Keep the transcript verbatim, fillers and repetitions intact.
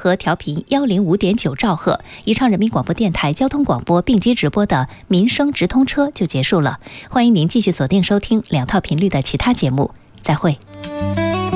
和调频一零五点九兆赫，宜昌人民广播电台交通广播并机直播的民生直通车就结束了。欢迎您继续锁定收听两套频率的其他节目，再会。